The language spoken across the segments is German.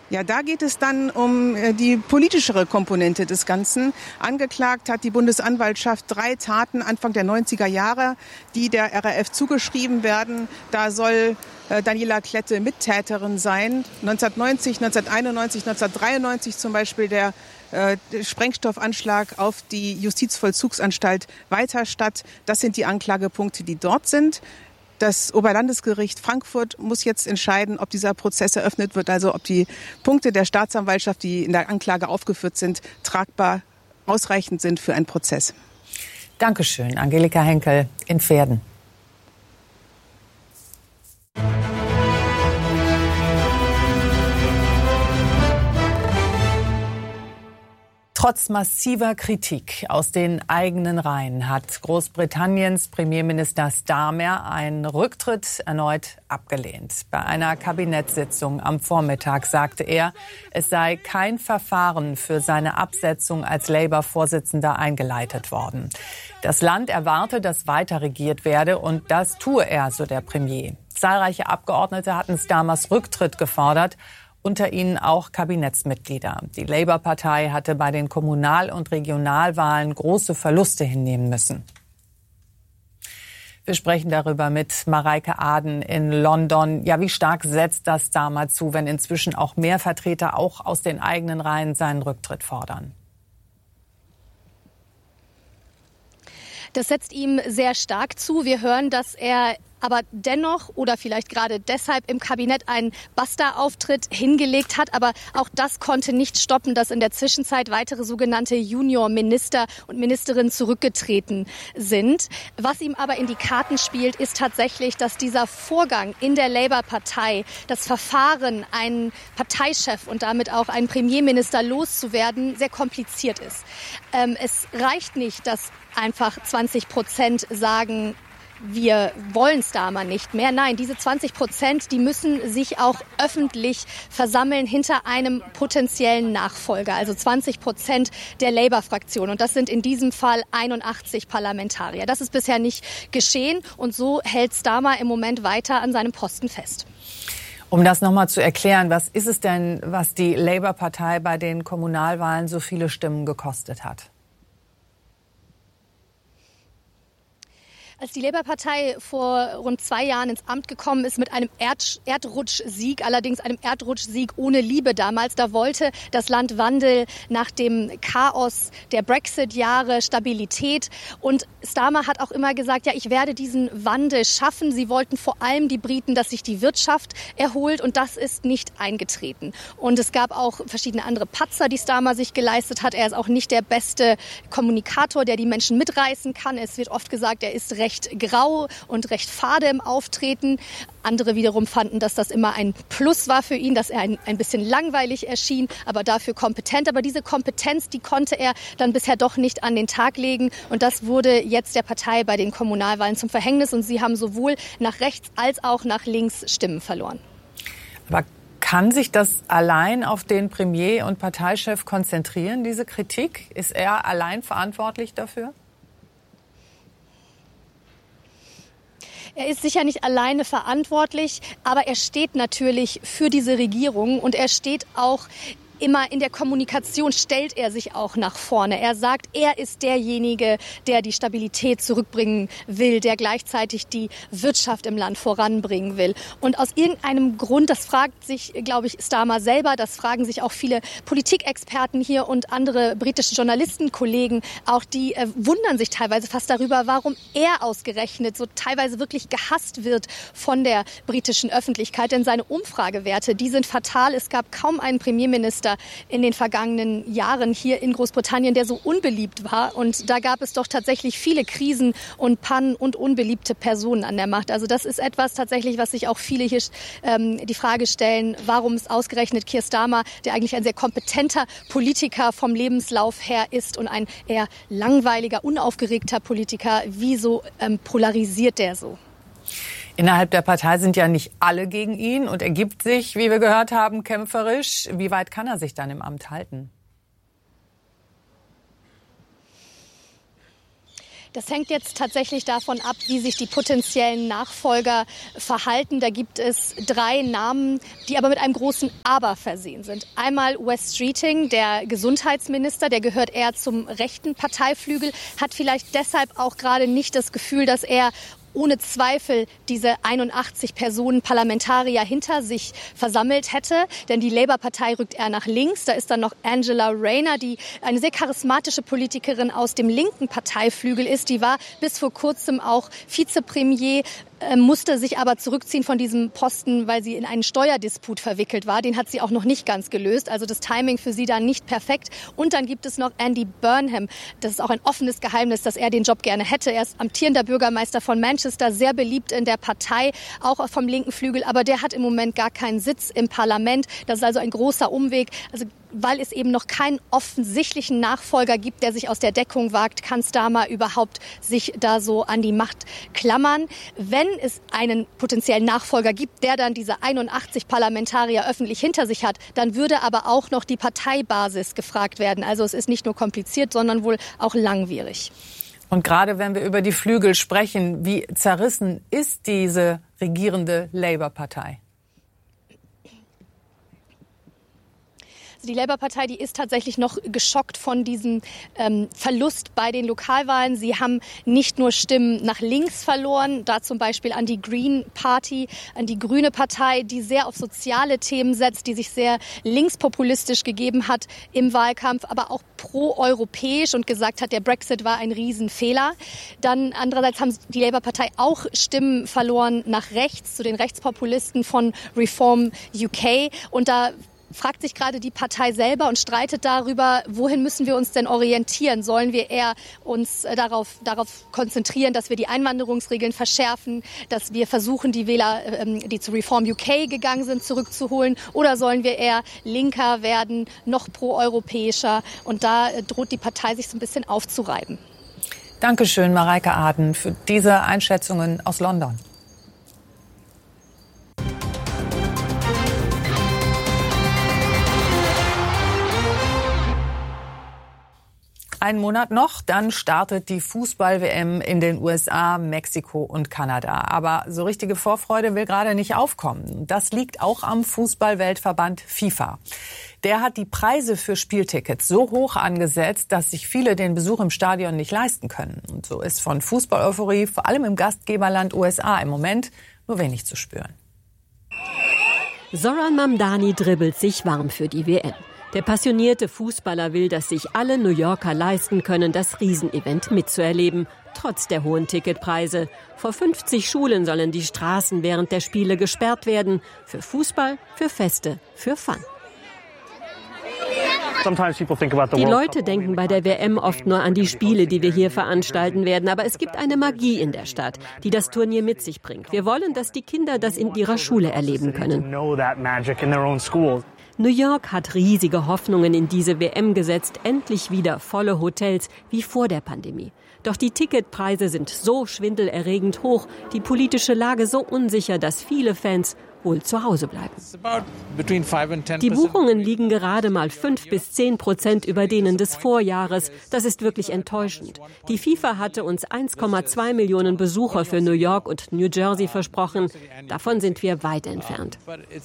Ja, da geht es dann um die politischere Komponente des Ganzen. Angeklagt hat die Bundesanwaltschaft 3 Taten Anfang der 90er Jahre, die der RAF zugeschrieben werden. Da soll Daniela Klette Mittäterin sein. 1990, 1991, 1993 zum Beispiel der Sprengstoffanschlag auf die Justizvollzugsanstalt Weiterstadt. Das sind die Anklagepunkte, die dort sind. Das Oberlandesgericht Frankfurt muss jetzt entscheiden, ob dieser Prozess eröffnet wird, also ob die Punkte der Staatsanwaltschaft, die in der Anklage aufgeführt sind, tragbar ausreichend sind für einen Prozess. Dankeschön, Angelika Henkel in Pferden. Trotz massiver Kritik aus den eigenen Reihen hat Großbritanniens Premierminister Starmer einen Rücktritt erneut abgelehnt. Bei einer Kabinettssitzung am Vormittag sagte er, es sei kein Verfahren für seine Absetzung als Labour-Vorsitzender eingeleitet worden. Das Land erwarte, dass weiter regiert werde und das tue er, so der Premier. Zahlreiche Abgeordnete hatten Starmers Rücktritt gefordert, unter ihnen auch Kabinettsmitglieder. Die Labour-Partei hatte bei den Kommunal- und Regionalwahlen große Verluste hinnehmen müssen. Wir sprechen darüber mit Mareike Aden in London. Ja, wie stark setzt das Starmer zu, wenn inzwischen auch mehr Vertreter auch aus den eigenen Reihen seinen Rücktritt fordern? Das setzt ihm sehr stark zu. Wir hören, dass er aber dennoch oder vielleicht gerade deshalb im Kabinett einen Basta-Auftritt hingelegt hat. Aber auch das konnte nicht stoppen, dass in der Zwischenzeit weitere sogenannte Junior-Minister und Ministerinnen zurückgetreten sind. Was ihm aber in die Karten spielt, ist tatsächlich, dass dieser Vorgang in der Labour-Partei, das Verfahren, einen Parteichef und damit auch einen Premierminister loszuwerden, sehr kompliziert ist. Es reicht nicht, dass einfach 20% sagen, wir wollen Starmer nicht mehr. Nein, diese 20%, die müssen sich auch öffentlich versammeln hinter einem potenziellen Nachfolger. Also 20% der Labour-Fraktion. Und das sind in diesem Fall 81 Parlamentarier. Das ist bisher nicht geschehen. Und so hält Starmer im Moment weiter an seinem Posten fest. Um das nochmal zu erklären, was ist es denn, was die Labour-Partei bei den Kommunalwahlen so viele Stimmen gekostet hat? Als die Labour-Partei vor rund 2 Jahren ins Amt gekommen ist mit einem Erdrutschsieg, allerdings einem Erdrutschsieg ohne Liebe damals, da wollte das Land Wandel nach dem Chaos der Brexit-Jahre, Stabilität. Und Starmer hat auch immer gesagt, ja, ich werde diesen Wandel schaffen. Sie wollten vor allem die Briten, dass sich die Wirtschaft erholt, und das ist nicht eingetreten. Und es gab auch verschiedene andere Patzer, die Starmer sich geleistet hat. Er ist auch nicht der beste Kommunikator, der die Menschen mitreißen kann. Es wird oft gesagt, er ist recht grau und recht fade im Auftreten. Andere wiederum fanden, dass das immer ein Plus war für ihn, dass er ein bisschen langweilig erschien, aber dafür kompetent. Aber diese Kompetenz, die konnte er dann bisher doch nicht an den Tag legen. Und das wurde jetzt der Partei bei den Kommunalwahlen zum Verhängnis. Und sie haben sowohl nach rechts als auch nach links Stimmen verloren. Aber kann sich das allein auf den Premier und Parteichef konzentrieren, diese Kritik? Ist er allein verantwortlich dafür? Er ist sicher nicht alleine verantwortlich, aber er steht natürlich für diese Regierung und er steht auch immer in der Kommunikation, stellt er sich auch nach vorne. Er sagt, er ist derjenige, der die Stabilität zurückbringen will, der gleichzeitig die Wirtschaft im Land voranbringen will. Und aus irgendeinem Grund, das fragt sich, glaube ich, Starmer selber, das fragen sich auch viele Politikexperten hier und andere britische Journalistenkollegen, auch die wundern sich teilweise fast darüber, warum er ausgerechnet so teilweise wirklich gehasst wird von der britischen Öffentlichkeit. Denn seine Umfragewerte, die sind fatal. Es gab kaum einen Premierminister in den vergangenen Jahren hier in Großbritannien, der so unbeliebt war. Und da gab es doch tatsächlich viele Krisen und Pannen und unbeliebte Personen an der Macht. Also das ist etwas tatsächlich, was sich auch viele hier die Frage stellen, warum es ausgerechnet Keir Starmer, der eigentlich ein sehr kompetenter Politiker vom Lebenslauf her ist und ein eher langweiliger, unaufgeregter Politiker, wieso polarisiert der so? Innerhalb der Partei sind ja nicht alle gegen ihn und er gibt sich, wie wir gehört haben, kämpferisch. Wie weit kann er sich dann im Amt halten? Das hängt jetzt tatsächlich davon ab, wie sich die potenziellen Nachfolger verhalten. Da gibt es 3 Namen, die aber mit einem großen Aber versehen sind. Einmal Wes Streeting, der Gesundheitsminister, der gehört eher zum rechten Parteiflügel, hat vielleicht deshalb auch gerade nicht das Gefühl, dass er ohne Zweifel diese 81 Personen Parlamentarier hinter sich versammelt hätte. Denn die Labour-Partei rückt eher nach links. Da ist dann noch Angela Rayner, die eine sehr charismatische Politikerin aus dem linken Parteiflügel ist. Die war bis vor kurzem auch Vizepremier, musste sich aber zurückziehen von diesem Posten, weil sie in einen Steuerdisput verwickelt war. Den hat sie auch noch nicht ganz gelöst. Also das Timing für sie da nicht perfekt. Und dann gibt es noch Andy Burnham. Das ist auch ein offenes Geheimnis, dass er den Job gerne hätte. Er ist amtierender Bürgermeister von Manchester, sehr beliebt in der Partei, auch vom linken Flügel. Aber der hat im Moment gar keinen Sitz im Parlament. Das ist also ein großer Umweg. Also weil es eben noch keinen offensichtlichen Nachfolger gibt, der sich aus der Deckung wagt, kann Starmer überhaupt sich da so an die Macht klammern. Wenn es einen potenziellen Nachfolger gibt, der dann diese 81 Parlamentarier öffentlich hinter sich hat, dann würde aber auch noch die Parteibasis gefragt werden. Also es ist nicht nur kompliziert, sondern wohl auch langwierig. Und gerade wenn wir über die Flügel sprechen, wie zerrissen ist diese regierende Labour-Partei? Die Labour-Partei, die ist tatsächlich noch geschockt von diesem Verlust bei den Lokalwahlen. Sie haben nicht nur Stimmen nach links verloren, da zum Beispiel an die Green Party, an die Grüne Partei, die sehr auf soziale Themen setzt, die sich sehr linkspopulistisch gegeben hat im Wahlkampf, aber auch pro-europäisch und gesagt hat, der Brexit war ein Riesenfehler. Dann andererseits haben die Labour-Partei auch Stimmen verloren nach rechts, zu den Rechtspopulisten von Reform UK. Und da fragt sich gerade die Partei selber und streitet darüber, wohin müssen wir uns denn orientieren? Sollen wir eher uns darauf konzentrieren, dass wir die Einwanderungsregeln verschärfen, dass wir versuchen, die Wähler, die zu Reform UK gegangen sind, zurückzuholen? Oder sollen wir eher linker werden, noch proeuropäischer? Und da droht die Partei sich so ein bisschen aufzureiben. Dankeschön, Mareike Aden, für diese Einschätzungen aus London. Einen Monat noch, dann startet die Fußball-WM in den USA, Mexiko und Kanada. Aber so richtige Vorfreude will gerade nicht aufkommen. Das liegt auch am Fußball-Weltverband FIFA. Der hat die Preise für Spieltickets so hoch angesetzt, dass sich viele den Besuch im Stadion nicht leisten können. Und so ist von Fußball-Euphorie vor allem im Gastgeberland USA im Moment nur wenig zu spüren. Zoran Mamdani dribbelt sich warm für die WM. Der passionierte Fußballer will, dass sich alle New Yorker leisten können, das Riesenevent mitzuerleben, trotz der hohen Ticketpreise. Vor 50 Schulen sollen die Straßen während der Spiele gesperrt werden. Für Fußball, für Feste, für Fun. Die Leute denken bei der WM oft nur an die Spiele, die wir hier veranstalten werden. Aber es gibt eine Magie in der Stadt, die das Turnier mit sich bringt. Wir wollen, dass die Kinder das in ihrer Schule erleben können. New York hat riesige Hoffnungen in diese WM gesetzt. Endlich wieder volle Hotels wie vor der Pandemie. Doch die Ticketpreise sind so schwindelerregend hoch, die politische Lage so unsicher, dass viele Fans wohl zu Hause bleiben. Die Buchungen liegen gerade mal 5-10% über denen des Vorjahres. Das ist wirklich enttäuschend. Die FIFA hatte uns 1,2 Millionen Besucher für New York und New Jersey versprochen. Davon sind wir weit entfernt.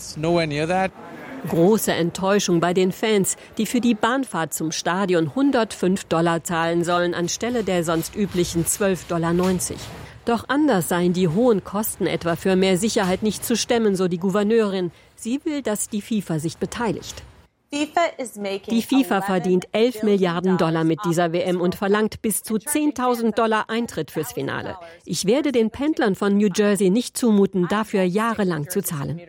Große Enttäuschung bei den Fans, die für die Bahnfahrt zum Stadion $105 zahlen sollen, anstelle der sonst üblichen $12,90. Doch anders seien die hohen Kosten etwa für mehr Sicherheit nicht zu stemmen, so die Gouverneurin. Sie will, dass die FIFA sich beteiligt. Die FIFA verdient $11 Milliarden mit dieser WM und verlangt bis zu $10.000 Eintritt fürs Finale. Ich werde den Pendlern von New Jersey nicht zumuten, dafür jahrelang zu zahlen.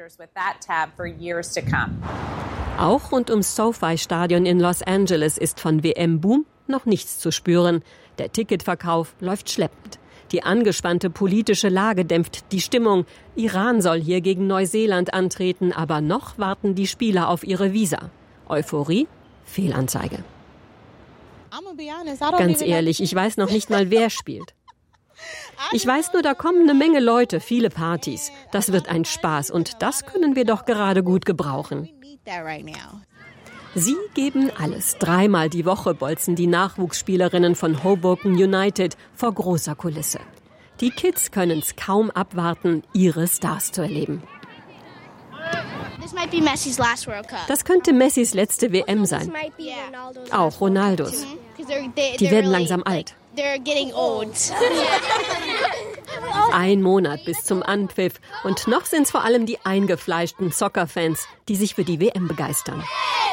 Auch rund ums SoFi-Stadion in Los Angeles ist von WM-Boom noch nichts zu spüren. Der Ticketverkauf läuft schleppend. Die angespannte politische Lage dämpft die Stimmung. Iran soll hier gegen Neuseeland antreten, aber noch warten die Spieler auf ihre Visa. Euphorie? Fehlanzeige. Ganz ehrlich, ich weiß noch nicht mal, wer spielt. Ich weiß nur, da kommen eine Menge Leute, viele Partys. Das wird ein Spaß und das können wir doch gerade gut gebrauchen. Sie geben alles. 3-mal die Woche bolzen die Nachwuchsspielerinnen von Hoboken United vor großer Kulisse. Die Kids können es kaum abwarten, ihre Stars zu erleben. Das könnte Messis letzte WM sein. Auch Ronaldos. Die werden langsam alt. 1 Monat bis zum Anpfiff. Und noch sind es vor allem die eingefleischten Soccer-Fans, die sich für die WM begeistern.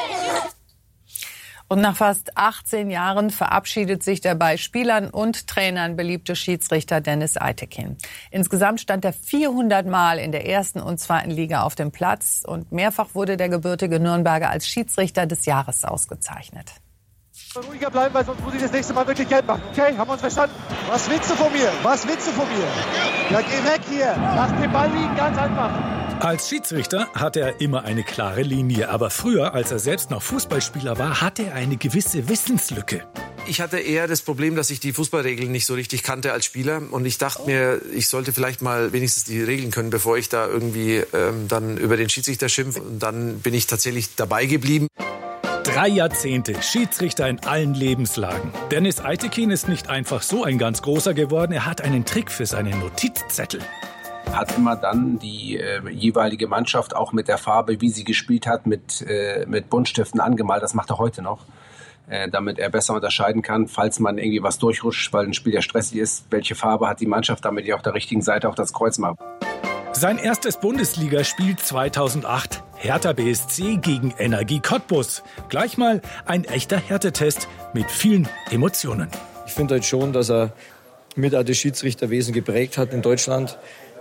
Und nach fast 18 Jahren verabschiedet sich der bei Spielern und Trainern beliebte Schiedsrichter Dennis Aytekin. Insgesamt stand er 400 Mal in der 1. und 2. Liga auf dem Platz. Und mehrfach wurde der gebürtige Nürnberger als Schiedsrichter des Jahres ausgezeichnet. Ruhiger bleiben, weil sonst muss ich das nächste Mal wirklich Geld machen. Okay, haben wir uns verstanden? Was willst du von mir? Was willst du von mir? Ja, geh weg hier. Lass den Ball liegen, ganz einfach. Als Schiedsrichter hatte er immer eine klare Linie. Aber früher, als er selbst noch Fußballspieler war, hatte er eine gewisse Wissenslücke. Ich hatte eher das Problem, dass ich die Fußballregeln nicht so richtig kannte als Spieler. Und ich dachte mir, ich sollte vielleicht mal wenigstens die Regeln können, bevor ich da irgendwie dann über den Schiedsrichter schimpfe. Und dann bin ich tatsächlich dabei geblieben. 3 Jahrzehnte Schiedsrichter in allen Lebenslagen. Dennis Aytekin ist nicht einfach so ein ganz großer geworden. Er hat einen Trick für seine Notizzettel. Hat immer dann die jeweilige Mannschaft auch mit der Farbe, wie sie gespielt hat, mit Buntstiften angemalt. Das macht er heute noch, damit er besser unterscheiden kann, falls man irgendwie was durchrutscht, weil ein Spiel ja stressig ist. Welche Farbe hat die Mannschaft, damit die auf der richtigen Seite auch das Kreuz macht. Sein erstes Bundesligaspiel 2008, Hertha BSC gegen Energie Cottbus. Gleich mal ein echter Härtetest mit vielen Emotionen. Ich finde halt schon, dass er mit das Schiedsrichterwesen geprägt hat in Deutschland.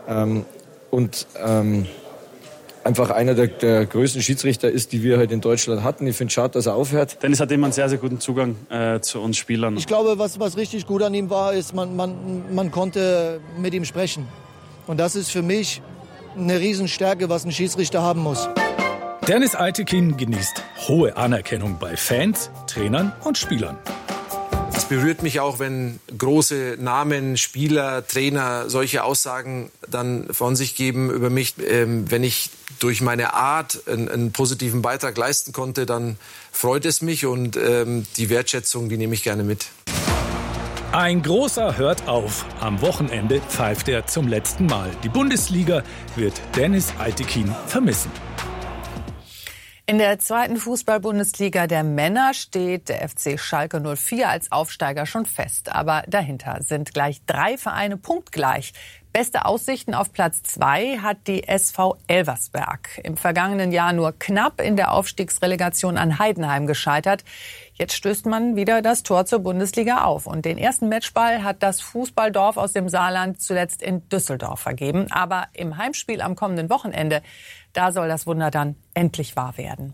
Einfach einer der größten Schiedsrichter ist, die wir halt in Deutschland hatten. Ich finde es schade, dass er aufhört. Dennis hat immer einen sehr, sehr guten Zugang zu uns Spielern. Ich glaube, was richtig gut an ihm war, ist, man konnte mit ihm sprechen. Und das ist für mich eine Riesenstärke, was ein Schiedsrichter haben muss. Dennis Aytekin genießt hohe Anerkennung bei Fans, Trainern und Spielern. Es berührt mich auch, wenn große Namen, Spieler, Trainer solche Aussagen dann von sich geben über mich. Wenn ich durch meine Art einen positiven Beitrag leisten konnte, dann freut es mich und die Wertschätzung, die nehme ich gerne mit. Ein großer hört auf. Am Wochenende pfeift er zum letzten Mal. Die Bundesliga wird Dennis Aytekin vermissen. In der 2. Fußball-Bundesliga der Männer steht der FC Schalke 04 als Aufsteiger schon fest. Aber dahinter sind gleich 3 Vereine punktgleich. Beste Aussichten auf Platz 2 hat die SV Elversberg. Im vergangenen Jahr nur knapp in der Aufstiegsrelegation an Heidenheim gescheitert. Jetzt stößt man wieder das Tor zur Bundesliga auf. Und den ersten Matchball hat das Fußballdorf aus dem Saarland zuletzt in Düsseldorf vergeben. Aber im Heimspiel am kommenden Wochenende, da soll das Wunder dann endlich wahr werden.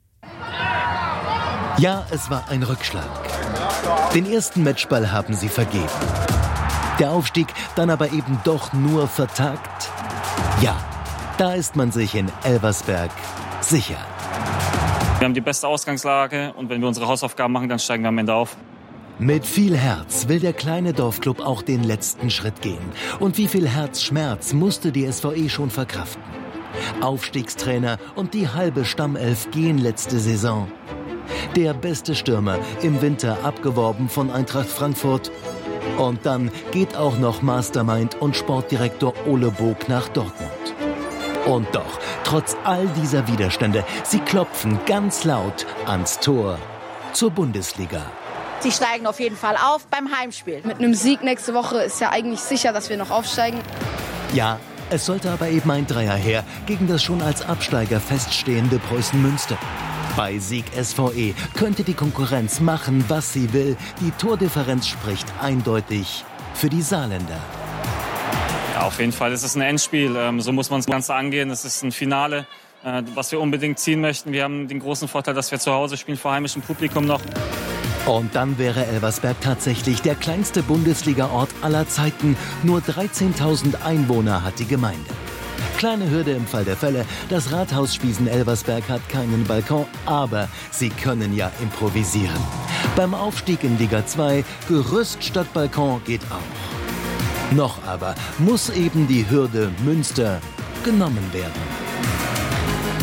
Ja, es war ein Rückschlag. Den ersten Matchball haben sie vergeben. Der Aufstieg dann aber eben doch nur vertagt. Ja, da ist man sich in Elversberg sicher. Wir haben die beste Ausgangslage und wenn wir unsere Hausaufgaben machen, dann steigen wir am Ende auf. Mit viel Herz will der kleine Dorfclub auch den letzten Schritt gehen. Und wie viel Herzschmerz musste die SVE schon verkraften? Aufstiegstrainer und die halbe Stammelf gehen letzte Saison. Der beste Stürmer im Winter abgeworben von Eintracht Frankfurt. Und dann geht auch noch Mastermind und Sportdirektor Ole Bog nach Dortmund. Und doch, trotz all dieser Widerstände, sie klopfen ganz laut ans Tor zur Bundesliga. Sie steigen auf jeden Fall auf beim Heimspiel. Mit einem Sieg nächste Woche ist ja eigentlich sicher, dass wir noch aufsteigen. Ja, es sollte aber eben ein Dreier her gegen das schon als Absteiger feststehende Preußen Münster. Bei Sieg SVE könnte die Konkurrenz machen, was sie will. Die Tordifferenz spricht eindeutig für die Saarländer. Ja, auf jeden Fall ist es ein Endspiel. So muss man das Ganze angehen. Es ist ein Finale, was wir unbedingt ziehen möchten. Wir haben den großen Vorteil, dass wir zu Hause spielen, vor heimischem Publikum noch. Und dann wäre Elversberg tatsächlich der kleinste Bundesliga-Ort aller Zeiten. Nur 13.000 Einwohner hat die Gemeinde. Kleine Hürde im Fall der Fälle, das Rathaus Spiesen-Elversberg hat keinen Balkon, aber sie können ja improvisieren. Beim Aufstieg in Liga 2, Gerüst statt Balkon geht auch. Noch aber muss eben die Hürde Münster genommen werden.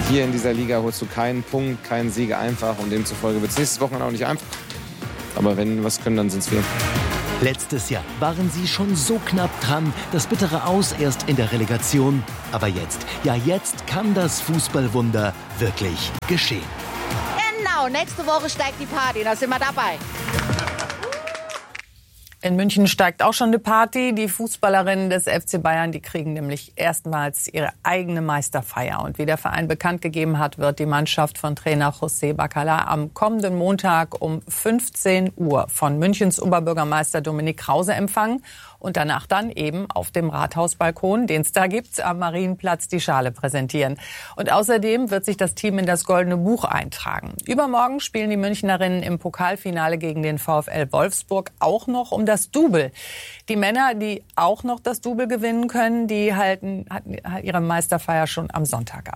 Hier in dieser Liga holst du keinen Punkt, keinen Sieg einfach und demzufolge wird es nächstes Wochenende auch nicht einfach. Aber wenn wir was können, dann sind es wir. Letztes Jahr waren sie schon so knapp dran, das bittere Aus erst in der Relegation. Aber jetzt, ja jetzt kann das Fußballwunder wirklich geschehen. Genau, nächste Woche steigt die Party, da sind wir dabei. In München steigt auch schon eine Party. Die Fußballerinnen des FC Bayern, die kriegen nämlich erstmals ihre eigene Meisterfeier. Und wie der Verein bekannt gegeben hat, wird die Mannschaft von Trainer José Bacala am kommenden Montag um 15 Uhr von Münchens Oberbürgermeister Dominik Krause empfangen und danach dann eben auf dem Rathausbalkon, den es da gibt, am Marienplatz die Schale präsentieren. Und außerdem wird sich das Team in das Goldene Buch eintragen. Übermorgen spielen die Münchnerinnen im Pokalfinale gegen den VfL Wolfsburg auch noch um das Double. Die Männer, die auch noch das Double gewinnen können, die halten ihre Meisterfeier schon am Sonntag ab.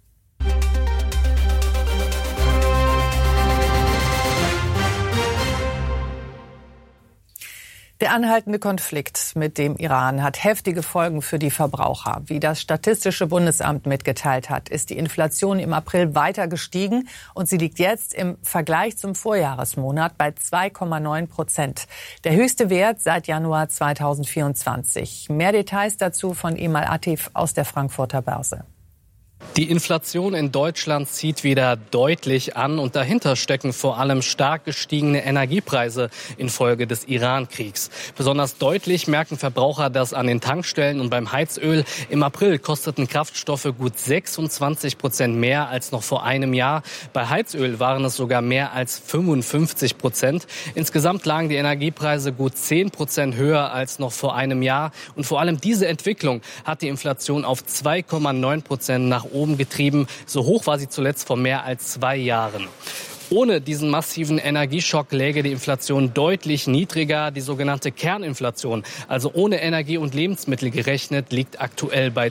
Der anhaltende Konflikt mit dem Iran hat heftige Folgen für die Verbraucher. Wie das Statistische Bundesamt mitgeteilt hat, ist die Inflation im April weiter gestiegen und sie liegt jetzt im Vergleich zum Vorjahresmonat bei 2,9%. Der höchste Wert seit Januar 2024. Mehr Details dazu von Emal Atif aus der Frankfurter Börse. Die Inflation in Deutschland zieht wieder deutlich an und dahinter stecken vor allem stark gestiegene Energiepreise infolge des Iran-Kriegs. Besonders deutlich merken Verbraucher das an den Tankstellen und beim Heizöl. Im April kosteten Kraftstoffe gut 26% mehr als noch vor einem Jahr. Bei Heizöl waren es sogar mehr als 55%. Insgesamt lagen die Energiepreise gut 10% höher als noch vor einem Jahr. Und vor allem diese Entwicklung hat die Inflation auf 2,9% nach oben getrieben. So hoch war sie zuletzt vor mehr als 2 Jahren. Ohne diesen massiven Energieschock läge die Inflation deutlich niedriger. Die sogenannte Kerninflation, also ohne Energie und Lebensmittel gerechnet, liegt aktuell bei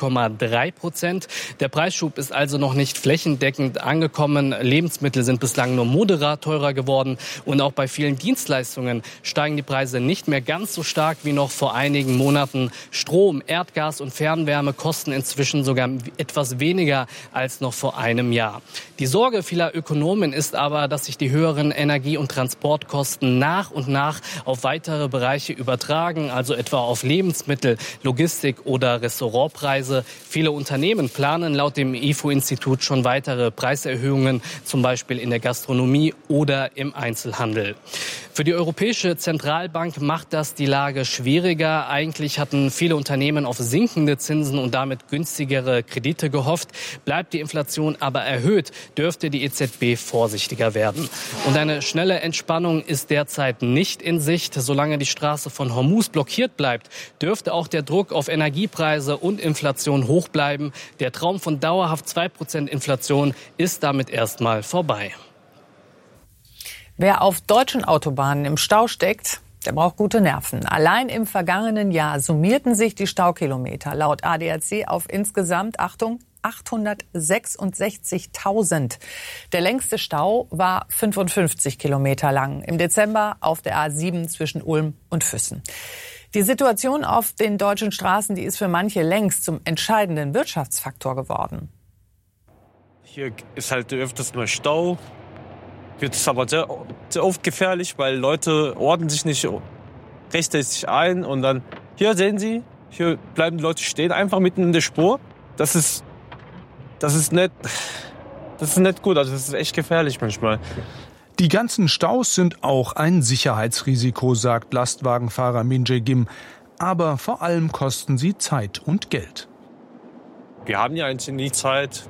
2,3%. Der Preisschub ist also noch nicht flächendeckend angekommen. Lebensmittel sind bislang nur moderat teurer geworden. Und auch bei vielen Dienstleistungen steigen die Preise nicht mehr ganz so stark wie noch vor einigen Monaten. Strom, Erdgas und Fernwärme kosten inzwischen sogar etwas weniger als noch vor einem Jahr. Die Sorge vieler Ökonomen ist aber, dass sich die höheren Energie- und Transportkosten nach und nach auf weitere Bereiche übertragen, also etwa auf Lebensmittel, Logistik oder Restaurantpreise. Viele Unternehmen planen laut dem IFO-Institut schon weitere Preiserhöhungen, zum Beispiel in der Gastronomie oder im Einzelhandel. Für die Europäische Zentralbank macht das die Lage schwieriger. Eigentlich hatten viele Unternehmen auf sinkende Zinsen und damit günstigere Kredite gehofft. Bleibt die Inflation aber erhöht, dürfte die EZB vorsichtiger werden. Und eine schnelle Entspannung ist derzeit nicht in Sicht. Solange die Straße von Hormuz blockiert bleibt, dürfte auch der Druck auf Energiepreise und Inflation hoch bleiben. Der Traum von dauerhaft 2% Inflation ist damit erstmal vorbei. Wer auf deutschen Autobahnen im Stau steckt, der braucht gute Nerven. Allein im vergangenen Jahr summierten sich die Staukilometer laut ADAC auf insgesamt, Achtung, 866.000. Der längste Stau war 55 Kilometer lang im Dezember auf der A7 zwischen Ulm und Füssen. Die Situation auf den deutschen Straßen, die ist für manche längst zum entscheidenden Wirtschaftsfaktor geworden. Hier ist halt öfters mal Stau. Wird es aber sehr, sehr oft gefährlich, weil Leute ordnen sich nicht rechtzeitig ein. Und dann, hier sehen Sie, hier bleiben die Leute stehen, einfach mitten in der Spur. Das ist nicht gut, also das ist echt gefährlich manchmal. Die ganzen Staus sind auch ein Sicherheitsrisiko, sagt Lastwagenfahrer Minje Gim. Aber vor allem kosten sie Zeit und Geld. Wir haben ja eigentlich nie Zeit.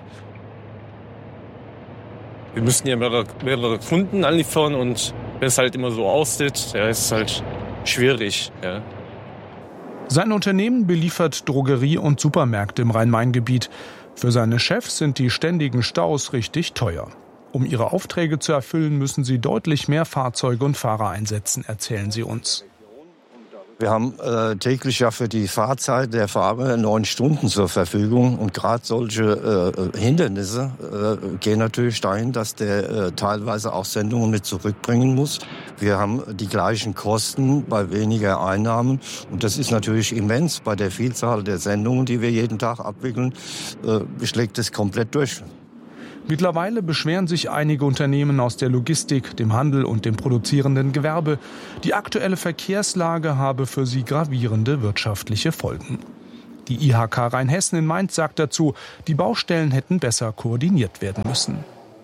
Wir müssen ja mehrere Kunden anliefern und wenn es halt immer so aussieht, ja, ist es halt schwierig. Ja. Sein Unternehmen beliefert Drogerie- und Supermärkte im Rhein-Main-Gebiet. Für seine Chefs sind die ständigen Staus richtig teuer. Um ihre Aufträge zu erfüllen, müssen sie deutlich mehr Fahrzeuge und Fahrer einsetzen, erzählen sie uns. Wir haben täglich ja für die Fahrzeit der Fahrer 9 Stunden zur Verfügung. Und gerade solche Hindernisse gehen natürlich dahin, dass der teilweise auch Sendungen mit zurückbringen muss. Wir haben die gleichen Kosten bei weniger Einnahmen. Und das ist natürlich immens. Bei der Vielzahl der Sendungen, die wir jeden Tag abwickeln, schlägt es komplett durch. Mittlerweile beschweren sich einige Unternehmen aus der Logistik, dem Handel und dem produzierenden Gewerbe. Die aktuelle Verkehrslage habe für sie gravierende wirtschaftliche Folgen. Die IHK Rheinhessen in Mainz sagt dazu, die Baustellen hätten besser koordiniert werden müssen.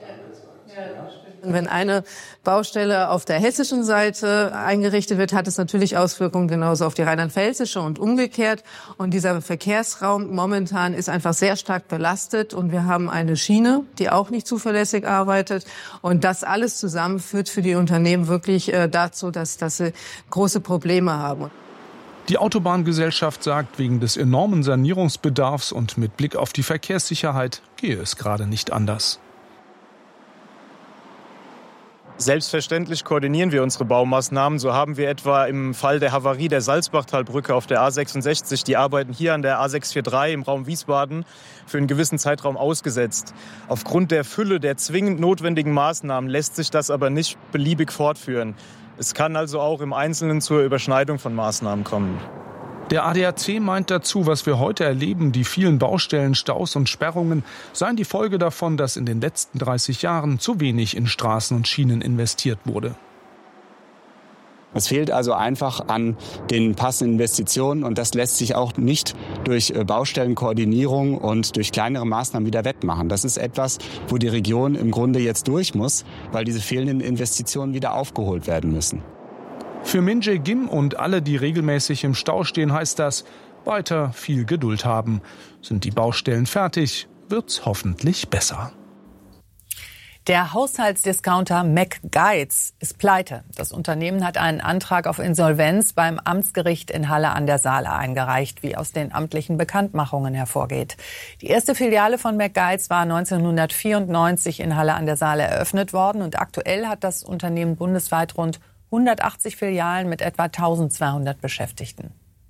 Wenn eine Baustelle auf der hessischen Seite eingerichtet wird, hat es natürlich Auswirkungen genauso auf die rheinland-pfälzische und umgekehrt. Und dieser Verkehrsraum momentan ist einfach sehr stark belastet. Und wir haben eine Schiene, die auch nicht zuverlässig arbeitet. Und das alles zusammen führt für die Unternehmen wirklich dazu, dass sie große Probleme haben. Die Autobahngesellschaft sagt, wegen des enormen Sanierungsbedarfs und mit Blick auf die Verkehrssicherheit gehe es gerade nicht anders. Selbstverständlich koordinieren wir unsere Baumaßnahmen. So haben wir etwa im Fall der Havarie der Salzbachtalbrücke auf der A66 die Arbeiten hier an der A643 im Raum Wiesbaden für einen gewissen Zeitraum ausgesetzt. Aufgrund der Fülle der zwingend notwendigen Maßnahmen lässt sich das aber nicht beliebig fortführen. Es kann also auch im Einzelnen zur Überschneidung von Maßnahmen kommen. Der ADAC meint dazu, was wir heute erleben, die vielen Baustellen, Staus und Sperrungen, seien die Folge davon, dass in den letzten 30 Jahren zu wenig in Straßen und Schienen investiert wurde. Es fehlt also einfach an den passenden Investitionen und das lässt sich auch nicht durch Baustellenkoordinierung und durch kleinere Maßnahmen wieder wettmachen. Das ist etwas, wo die Region im Grunde jetzt durch muss, weil diese fehlenden Investitionen wieder aufgeholt werden müssen. Für Min Jae-kim und alle, die regelmäßig im Stau stehen, heißt das, weiter viel Geduld haben. Sind die Baustellen fertig, wird's hoffentlich besser. Der Haushaltsdiscounter McGuides ist pleite. Das Unternehmen hat einen Antrag auf Insolvenz beim Amtsgericht in Halle an der Saale eingereicht, wie aus den amtlichen Bekanntmachungen hervorgeht. Die erste Filiale von McGuides war 1994 in Halle an der Saale eröffnet worden und aktuell hat das Unternehmen bundesweit rund 180 Filialen mit etwa 1200 Beschäftigten.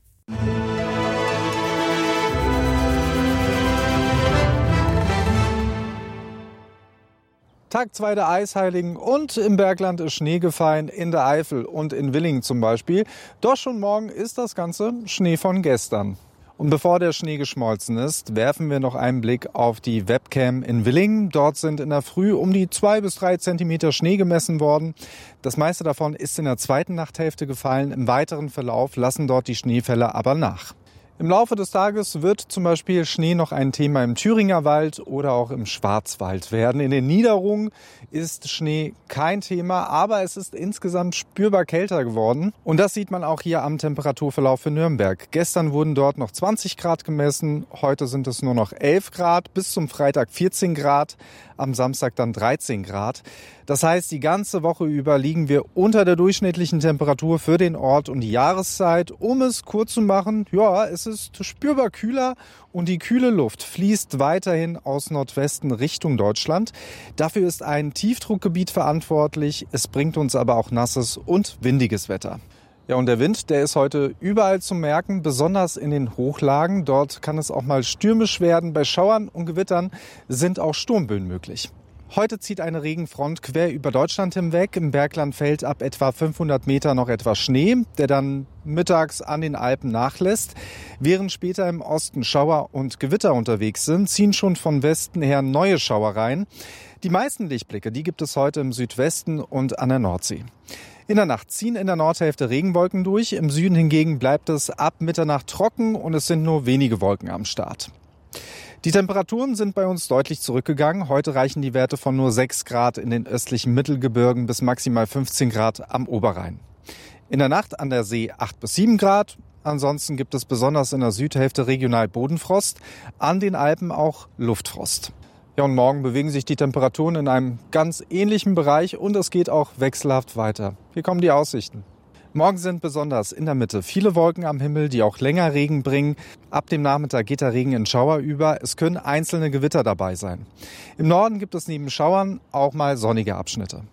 Tag 2 der Eisheiligen und im Bergland ist Schnee gefallen, in der Eifel und in Willingen zum Beispiel. Doch schon morgen ist das Ganze Schnee von gestern. Und bevor der Schnee geschmolzen ist, werfen wir noch einen Blick auf die Webcam in Willingen. Dort sind in der Früh um die 2 bis 3 Zentimeter Schnee gemessen worden. Das meiste davon ist in der zweiten Nachthälfte gefallen. Im weiteren Verlauf lassen dort die Schneefälle aber nach. Im Laufe des Tages wird zum Beispiel Schnee noch ein Thema im Thüringer Wald oder auch im Schwarzwald werden. In den Niederungen ist Schnee kein Thema, aber es ist insgesamt spürbar kälter geworden. Und das sieht man auch hier am Temperaturverlauf für Nürnberg. Gestern wurden dort noch 20 Grad gemessen, heute sind es nur noch 11 Grad, bis zum Freitag 14 Grad, am Samstag dann 13 Grad. Das heißt, die ganze Woche über liegen wir unter der durchschnittlichen Temperatur für den Ort und die Jahreszeit. Um es kurz zu machen, ja, es ist spürbar kühler und die kühle Luft fließt weiterhin aus Nordwesten Richtung Deutschland. Dafür ist ein Tiefdruckgebiet verantwortlich. Es bringt uns aber auch nasses und windiges Wetter. Ja, und der Wind, der ist heute überall zu merken, besonders in den Hochlagen. Dort kann es auch mal stürmisch werden. Bei Schauern und Gewittern sind auch Sturmböen möglich. Heute zieht eine Regenfront quer über Deutschland hinweg. Im Bergland fällt ab etwa 500 Meter noch etwas Schnee, der dann mittags an den Alpen nachlässt. Während später im Osten Schauer und Gewitter unterwegs sind, ziehen schon von Westen her neue Schauer rein. Die meisten Lichtblicke, die gibt es heute im Südwesten und an der Nordsee. In der Nacht ziehen in der Nordhälfte Regenwolken durch. Im Süden hingegen bleibt es ab Mitternacht trocken und es sind nur wenige Wolken am Start. Die Temperaturen sind bei uns deutlich zurückgegangen. Heute reichen die Werte von nur 6 Grad in den östlichen Mittelgebirgen bis maximal 15 Grad am Oberrhein. In der Nacht an der See 8 bis 7 Grad. Ansonsten gibt es besonders in der Südhälfte regional Bodenfrost, an den Alpen auch Luftfrost. Ja, und morgen bewegen sich die Temperaturen in einem ganz ähnlichen Bereich und es geht auch wechselhaft weiter. Hier kommen die Aussichten. Morgen sind besonders in der Mitte viele Wolken am Himmel, die auch länger Regen bringen. Ab dem Nachmittag geht der Regen in Schauer über. Es können einzelne Gewitter dabei sein. Im Norden gibt es neben Schauern auch mal sonnige Abschnitte.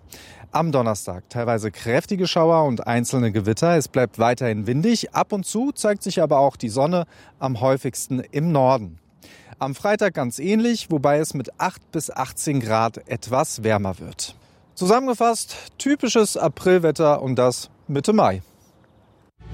Am Donnerstag teilweise kräftige Schauer und einzelne Gewitter. Es bleibt weiterhin windig. Ab und zu zeigt sich aber auch die Sonne, am häufigsten im Norden. Am Freitag ganz ähnlich, wobei es mit 8 bis 18 Grad etwas wärmer wird. Zusammengefasst, typisches Aprilwetter und das Mitte Mai.